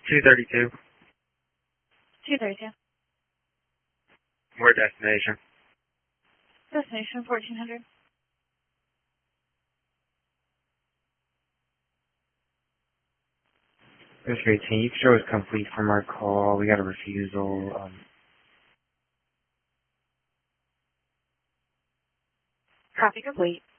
232. 232. Where destination? Destination 1400. This is 18. You can show us complete from our call. We got a refusal. Copy complete.